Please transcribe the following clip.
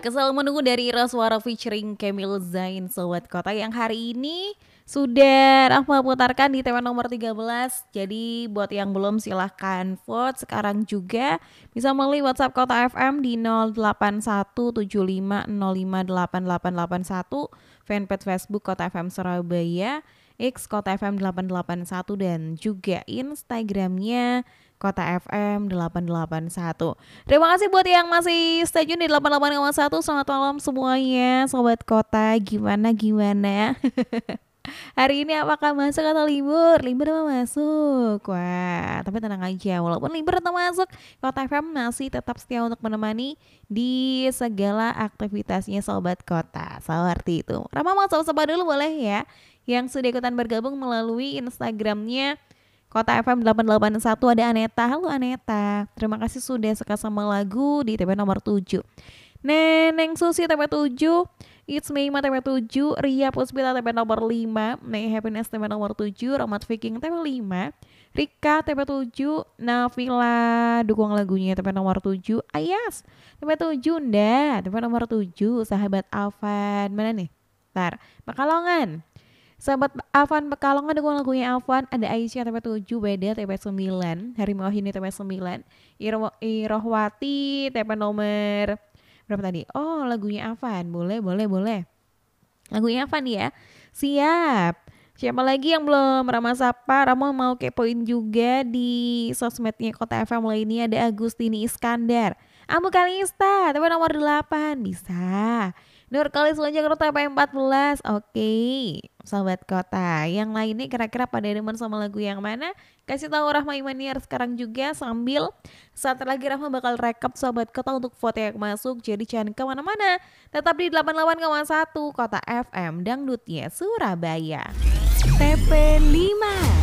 Kesal menunggu dari Ira Suara featuring Camille Zain Sobat Kota yang hari ini sudah Rahma putarkan di tema nomor 13. Jadi buat yang belum silahkan vote sekarang juga bisa melalui WhatsApp Kota FM di 081750588881, fanpage Facebook Kota FM Surabaya, X Kota FM 881 dan juga Instagramnya Kota FM 881. Terima kasih buat yang masih stay tune di 88,1. Selamat malam semuanya Sobat Kota. Gimana? Hari ini apakah masuk atau libur? Libur apa masuk? Wah, tapi tenang aja. Walaupun libur atau masuk, Kota FM masih tetap setia untuk menemani di segala aktivitasnya Sobat Kota. Seperti itu. Rama mau sapa-sapa dulu boleh ya? Yang sudah ikutan bergabung melalui Instagramnya Kota FM 881 ada Aneta. Halo Aneta. Terima kasih sudah suka sama lagu di TP nomor 7. Neneng Susi TP 7, It's Meima TP 7, Ria Puspita TP nomor 5, May Happiness TP nomor 7, Rahmat Viking TP 5, Rika TP 7, Nafila dukung lagunya TP nomor 7, Ayas TP 7, Nda TP nomor 7, Sahabat Alvan. Mana nih? Ntar, Pekalongan. Sahabat Avan Pekalongan dukung lagunya Avan. Ada Aisyah TP 7, Beda TP 9, Harimau Hini TP 9, Irohwati TP nomor berapa tadi? Oh, lagunya Avan. Boleh. Lagunya Avan ya. Siap. Siapa lagi yang belum Rama sapa? Rama mau kepoin juga di sosmednya Kota FM lainnya. Ada Agustini Iskandar, Amu Kalista TP nomor 8. Bisa. Nur Kalis Lonjak TP 14. Oke, Sobat Kota. Yang lainnya kira-kira pada demen sama lagu yang mana? Kasih tahu Rahma Imaniar sekarang juga, sambil saat lagi Rahma bakal rekap Sobat Kota untuk vote yang masuk. Jadi jangan kemana-mana, tetap di 88,1 Kota FM Dangdutnya Surabaya. TP 5